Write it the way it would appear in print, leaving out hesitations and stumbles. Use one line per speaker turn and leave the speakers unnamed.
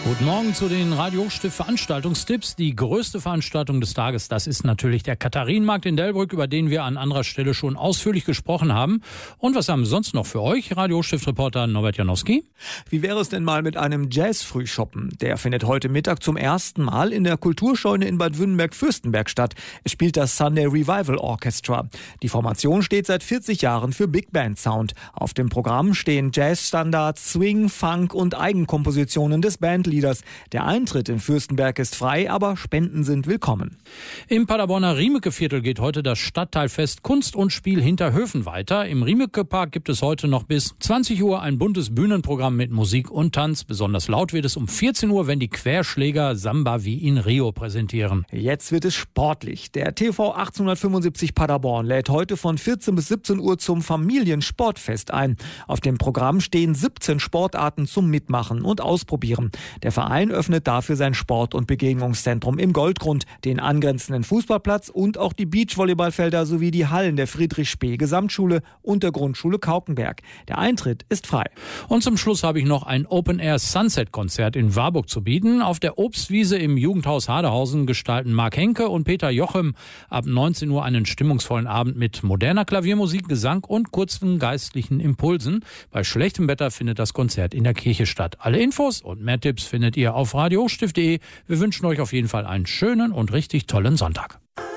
Guten Morgen zu den Radio Hochstift Veranstaltungstipps. Die größte Veranstaltung des Tages, das ist natürlich der Katharinenmarkt in Delbrück, über den wir an anderer Stelle schon ausführlich gesprochen haben. Und was haben wir sonst noch für euch? Radio Hochstift-Reporter Norbert Janowski.
Wie wäre es denn mal mit einem Jazz-Frühschoppen? Der findet heute Mittag zum ersten Mal in der Kulturscheune in Bad Wünnenberg-Fürstenberg statt. Es spielt das Sunday Revival Orchestra. Die Formation steht seit 40 Jahren für Big Band Sound. Auf dem Programm stehen Jazzstandards, Swing, Funk und Eigenkompositionen des Bandleaders. Der Eintritt in Fürstenberg ist frei, aber Spenden sind willkommen.
Im Paderborner Riemeke-Viertel geht heute das Stadtteilfest Kunst und Spiel Hinterhöfen weiter. Im Riemeke-Park gibt es heute noch bis 20 Uhr ein buntes Bühnenprogramm mit Musik und Tanz. Besonders laut wird es um 14 Uhr, wenn die Querschläger Samba wie in Rio präsentieren.
Jetzt wird es sportlich. Der TV 1875 Paderborn lädt heute von 14 bis 17 Uhr zum Familiensportfest ein. Auf dem Programm stehen 17 Sportarten zum Mitmachen und Ausprobieren. Der Verein öffnet dafür sein Sport- und Begegnungszentrum im Goldgrund, den angrenzenden Fußballplatz und auch die Beachvolleyballfelder sowie die Hallen der Friedrich-Spee-Gesamtschule und der Grundschule Kaukenberg. Der Eintritt ist frei.
Und zum Schluss habe ich noch ein Open-Air-Sunset-Konzert in Warburg zu bieten. Auf der Obstwiese im Jugendhaus Haderhausen gestalten Marc Henke und Peter Jochem ab 19 Uhr einen stimmungsvollen Abend mit moderner Klaviermusik, Gesang und kurzen geistlichen Impulsen. Bei schlechtem Wetter findet das Konzert in der Kirche statt. Alle Infos und mehr Tipps findet ihr auf radiohochstift.de. Wir wünschen euch auf jeden Fall einen schönen und richtig tollen Sonntag.